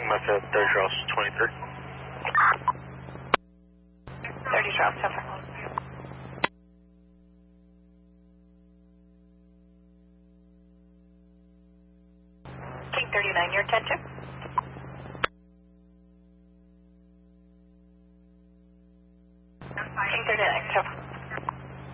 EMF at 30 Charles 23rd. 30 Charles, over. King 39, your attention.